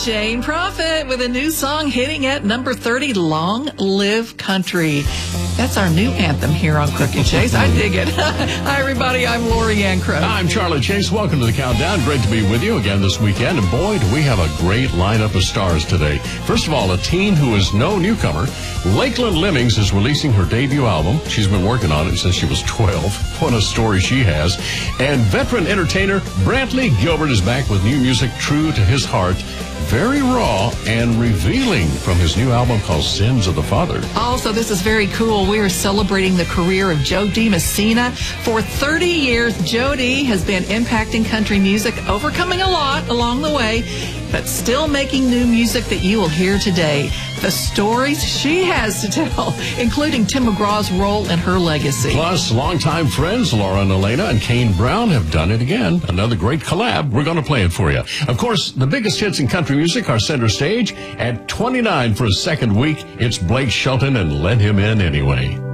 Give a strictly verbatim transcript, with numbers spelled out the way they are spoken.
Jane Prophet with a new song hitting at number thirty, Long Live Country. That's our new anthem here on Crooked Chase. I dig it. Hi, everybody. I'm Lori Ann Crow. I'm Charlie Chase. Welcome to the Countdown. Great to be with you again this weekend. And boy, do we have a great lineup of stars today. First of all, a teen who is no newcomer. Lakeland Lemmings is releasing her debut album. She's been working on it since she was twelve. What a story she has. And veteran entertainer Brantley Gilbert is back with new music true to his heart. Very raw and revealing from his new album called Sins of the Father. Also, this is very cool. We are celebrating the career of Jo Dee Messina. For thirty years, Jo Dee has been impacting country music, overcoming a lot along the way, but still making new music that you will hear today. The stories she has to tell, including Tim McGraw's role in her legacy. Plus, longtime friends Lauren Elena and Kane Brown have done it again. Another great collab. We're going to play it for you. Of course, the biggest hits in country music are center stage. At twenty-nine for a second week, it's Blake Shelton and Let Him In Anyway.